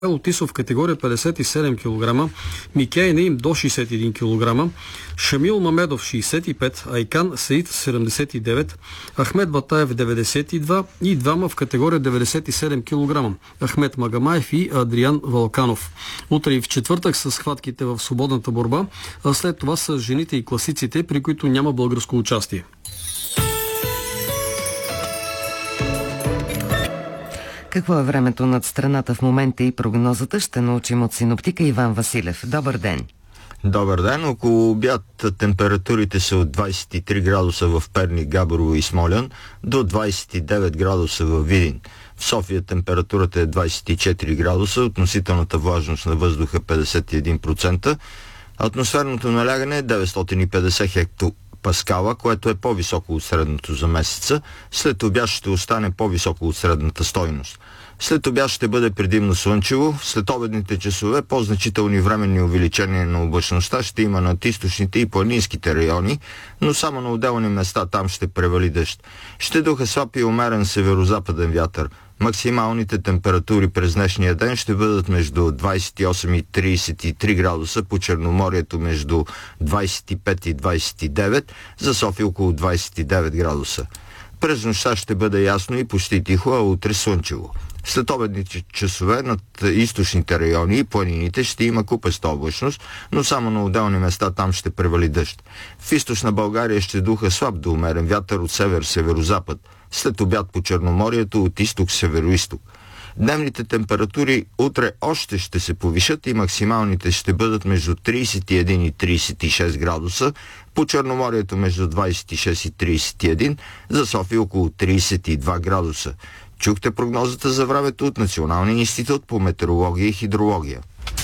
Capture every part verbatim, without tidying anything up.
Тисов категория петдесет и седем килограма, Микей Наим до шейсет и един килограма, Шамил Мамедов шейсет и пет, Айкан Саид седемдесет и девет, Ахмед Батаев деветдесет и два и двама в категория деветдесет и седем килограма, Ахмед Магамаев и Адриан Валканов. Утре и в четвъртък са схватките в свободната борба, а след това са жените и класиците, при които няма българско участие. Какво е времето над страната в момента и прогнозата ще научим от синоптика Иван Василев. Добър ден! Добър ден! Около обяд температурите са от двайсет и три градуса в Перник, Габрово и Смолян до двайсет и девет градуса в Видин. В София температурата е двайсет и четири градуса, относителната влажност на въздуха петдесет и един процента, атмосферното налягане е деветстотин и петдесет хектопаскала, което е по-високо от средното за месеца. След обяд ще остане по-високо от средната стойност. След обяд ще бъде предимно слънчево. След обедните часове по-значителни временни увеличения на облачността ще има над източните и планинските райони, но само на отделни места там ще превали дъжд. Ще духа слаб и умерен северо-западен вятър. Максималните температури през днешния ден ще бъдат между двайсет и осем и трийсет и три градуса, по Черноморието между двайсет и пет и двайсет и девет, за София около двайсет и девет градуса. През нощта ще бъде ясно и почти тихо, а утре слънчево. След обедните часове над източните райони и планините ще има купеста облачност, но само на отделни места там ще превали дъжд. В източна България ще духа слаб до умерен вятър от север-северозапад. След обяд по Черноморието от изток-североизток. Дневните температури утре още ще се повишат и максималните ще бъдат между трийсет и един и трийсет и шест градуса, по Черноморието между двайсет и шест и трийсет и един, за София около трийсет и два градуса. Чухте прогнозата за времето от Националния институт по метеорология и хидрология.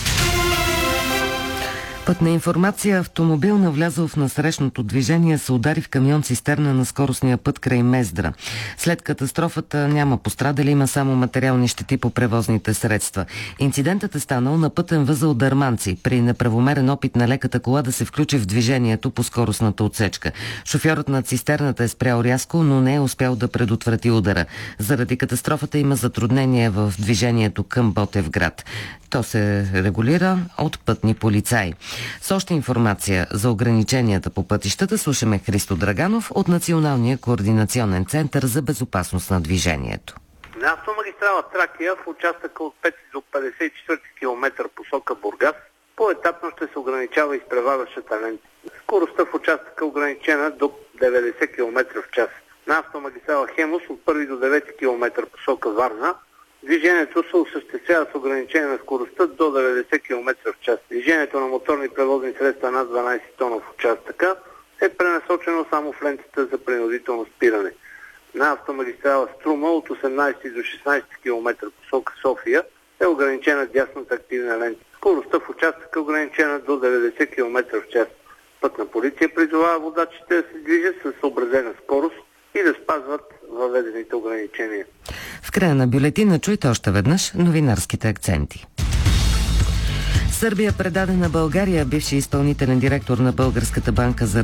Пътна информация. Автомобил, навлязъл в насрещното движение, се удари в камион-цистерна на скоростния път край Мездра. След катастрофата няма пострадали, има само материални щети по превозните средства. Инцидентът е станал на пътен възел Дърманци, при неправомерен опит на леката кола да се включи в движението по скоростната отсечка. Шофьорът на цистерната е спрял рязко, но не е успял да предотврати удара. Заради катастрофата има затруднение в движението към Ботевград. То се регулира от пътни полицаи. С още информация за ограниченията по пътищата слушаме Христо Драганов от Националния координационен център за безопасност на движението. На автомагистрала Тракия в участъка от пети до петдесет и четвърти километър посока Бургас поетапно ще се ограничава изпреварващата лента. Скоростта в участъка е ограничена до деветдесет километра в час. На автомагистрала Хемус от първи до девети километър посока Варна движението се осъществява с ограничение на скоростта до деветдесет километра в час. Движението на моторни превозни средства над дванайсет тона в участъка е пренасочено само в лентата за принудително спиране. На автомагистрала Струма от осемнайсети до шестнайсети километра посока София е ограничена дясната активна лента. Скоростта в участъка е ограничена до деветдесет километра в час. Пътна полиция призовава водачите да се движат с съобразена скорост и да спазват въведените ограничения. В края на бюлетина чуйте още веднъж новинарските акценти. Сърбия предаде на България бивши изпълнителен директор на Българската банка за